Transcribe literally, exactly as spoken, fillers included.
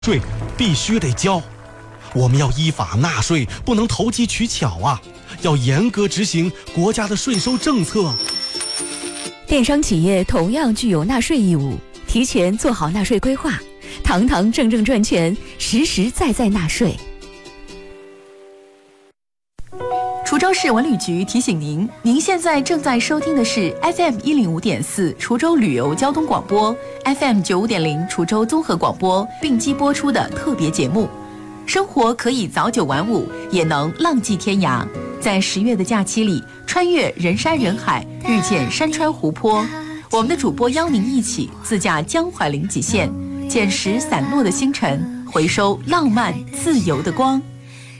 税必须得交，我们要依法纳税，不能投机取巧啊！要严格执行国家的税收政策。 电商企业同样具有纳税义务，提前做好纳税规划，堂堂正正赚钱，实实在在纳税。 滁州市文旅局提醒您，您现在正在收听的是 F M 一零五点四滁州旅游交通广播 ，F M 九五点零滁州综合广播并机播出的特别节目。生活可以早九晚五，也能浪迹天涯。在十月的假期里，穿越人山人海，遇见山川湖泊。我们的主播邀您一起自驾江淮临济县，捡拾散落的星辰，回收浪漫自由的光。